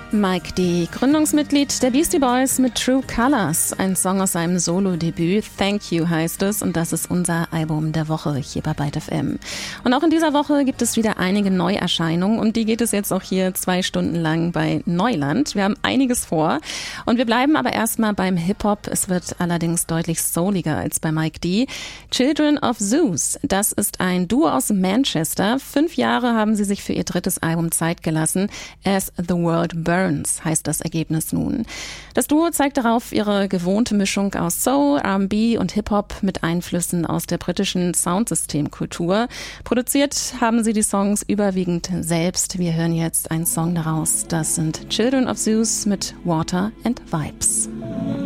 Mike D., Gründungsmitglied der Beastie Boys mit True Colors, ein Song aus seinem Solo-Debüt. Thank You heißt es und das ist unser Album der Woche hier bei Byte FM. Und auch in dieser Woche gibt es wieder einige Neuerscheinungen, um die geht es jetzt auch hier 2 Stunden lang bei Neuland. Wir haben einiges vor und wir bleiben aber erstmal beim Hip-Hop. Es wird allerdings deutlich souliger als bei Mike D. Children of Zeus, das ist ein Duo aus Manchester. 5 Jahre haben sie sich für ihr 3. Album Zeit gelassen. As the World Burns heißt das Ergebnis nun. Das Duo zeigt darauf ihre gewohnte Mischung aus Soul, R&B und Hip-Hop mit Einflüssen aus der britischen Soundsystemkultur. Produziert haben sie die Songs überwiegend selbst. Wir hören jetzt einen Song daraus. Das sind Children of Zeus mit Water and Vibes.